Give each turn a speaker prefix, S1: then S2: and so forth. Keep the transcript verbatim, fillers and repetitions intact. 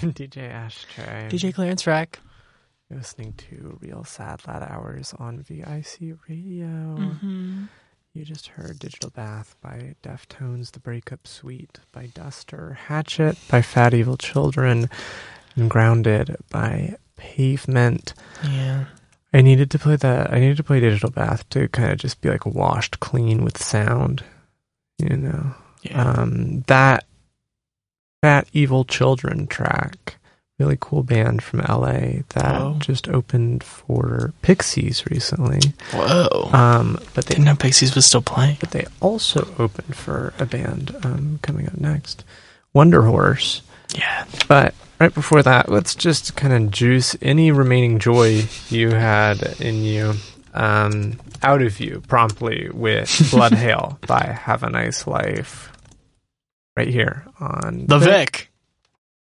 S1: D J Ashtray.
S2: D J Clarence Rack.
S1: You're listening to Real Sad Lad Hours on V I C Radio.
S2: Mm-hmm.
S1: You just heard Digital Bath by Deftones, The Breakup Suite by Duster, Hatchet by Fat Evil Children, and Grounded by Pavement.
S2: Yeah.
S1: I needed to play that. I needed to play Digital Bath to kind of just be like washed clean with sound, you know.
S2: Yeah.
S1: Um, that Fat Evil Children track, really cool band from L A that
S2: Whoa.
S1: just opened for Pixies recently.
S2: Whoa.
S1: Um, but they
S2: Didn't know Pixies was still playing.
S1: But they also opened for a band um, coming up next, Wonder Horse.
S2: Yeah.
S1: But right before that, let's just kind of juice any remaining joy you had in you um, out of you promptly with Blood Hail by Have a Nice Life right here on
S2: The Vic.